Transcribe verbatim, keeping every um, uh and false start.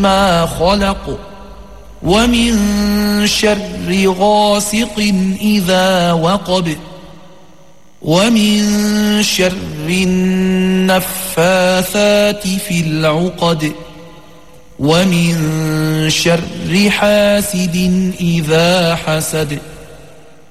ما خلق ومن شر غاسق إذا وقب ومن شر النفاثات في العقد ومن شر حاسد إذا حسد